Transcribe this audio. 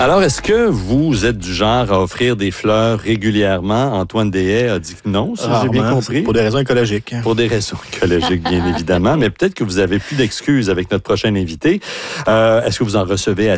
Alors, est-ce que vous êtes du genre à offrir des fleurs régulièrement? Antoine Deshaies a dit que non, si j'ai bien compris. Pour des raisons écologiques. Pour des raisons écologiques, bien évidemment. Mais peut-être que vous avez plus d'excuses avec notre prochain invité. Est-ce que vous en recevez assez?